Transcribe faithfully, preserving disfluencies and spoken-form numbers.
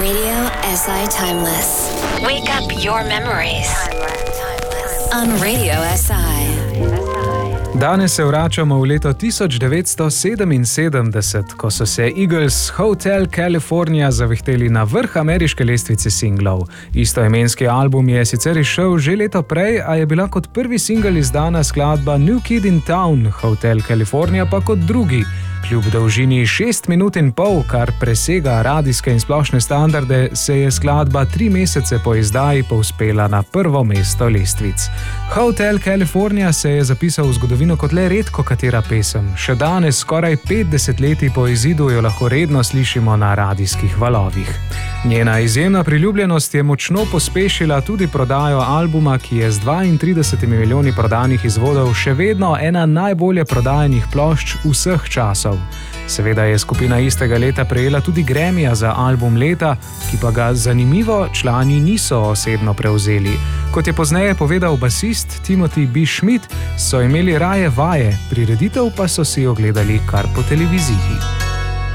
Radio S I Timeless. Wake up your memories. On Radio S I. Danes se vračamo v leto tisoč devetsto sedeminsedemdeset, ko so se Eagles Hotel California zavihteli na vrh ameriške lestvice singlov. Istoimenski album je sicer izšel že leto prej, a je bila kot prvi singel izdana skladba New Kid in Town, Hotel California pa kot drugi. Kljub dolžini šest minut in pol, kar presega radijske in splošne standarde, se je skladba tri mesece po izdaji povzpela na prvo mesto lestvic. Hotel California se je zapisal v zgodovino kot le redko katera pesem. Še danes, skoraj pet desetletij po izidu, jo lahko redno slišimo na radijskih valovih. Njena izjemna priljubljenost je močno pospešila tudi prodajo albuma, ki je z dvaintridesetimi milijoni prodanih izvodov še vedno ena najbolje prodajanih plošč vseh časov. Seveda je skupina istega leta prejela tudi Grammyja za album leta, ki pa ga zanimivo člani niso osebno prevzeli. Kot je pozneje povedal basist Timothy B. Schmidt, so imeli raje vaje, prireditev pa so si ogledali kar po televiziji.